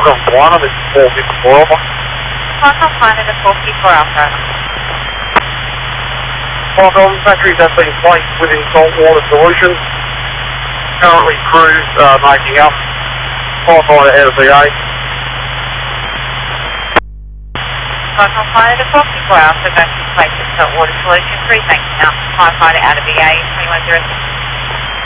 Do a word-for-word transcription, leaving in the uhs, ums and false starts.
Welcome one, this is four fifty-four Alpha. Welcome Planet of four fifty-four Alpha. Welcome, batteries have been placed within saltwater solutions. Currently crews uh, making up. Firefighter out of V A. Welcome Planet of four fifty-four Alpha, batteries placed in saltwater solution, crews making up. Firefighter out of V A, twenty-one zero six.